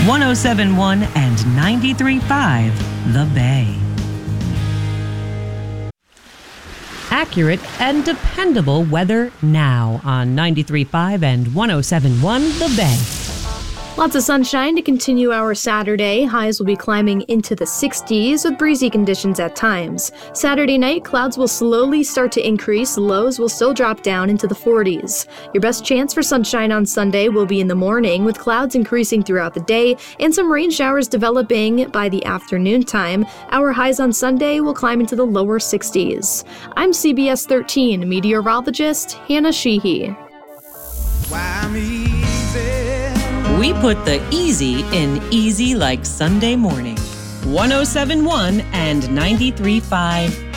107.1 and 93.5 The Bay. Accurate and dependable weather now on 93.5 and 107.1 The Bay. Lots of sunshine to continue our Saturday. Highs will be climbing into the 60s with breezy conditions at times. Saturday night, clouds will slowly start to increase. Lows will still drop down into the 40s. Your best chance for sunshine on Sunday will be in the morning, with clouds increasing throughout the day and some rain showers developing by the afternoon time. Our highs on Sunday will climb into the lower 60s. I'm CBS 13 meteorologist Hannah Sheehy. We put the easy in easy like Sunday morning. 107.1 and 93.5